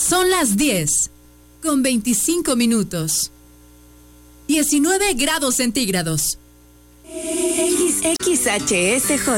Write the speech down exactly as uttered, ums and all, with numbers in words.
Son las diez, con veinticinco minutos. diecinueve grados centígrados. X H S J